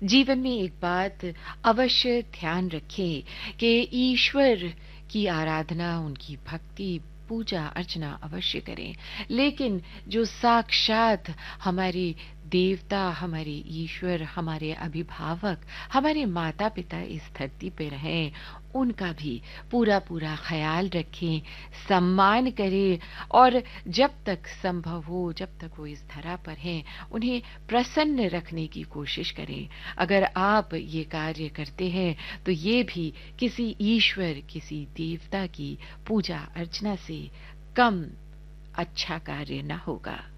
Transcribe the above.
जीवन में एक बात अवश्य ध्यान रखें कि ईश्वर की आराधना, उनकी भक्ति, पूजा अर्चना अवश्य करें, लेकिन जो साक्षात हमारे देवता, हमारे ईश्वर, हमारे अभिभावक, हमारे माता पिता इस धरती पे रहें, उनका भी पूरा पूरा ख्याल रखें, सम्मान करें, और जब तक संभव हो, जब तक वो इस धरा पर हैं, उन्हें प्रसन्न रखने की कोशिश करें। अगर आप ये कार्य करते हैं तो ये भी किसी ईश्वर, किसी देवता की पूजा अर्चना से कम अच्छा कार्य न होगा।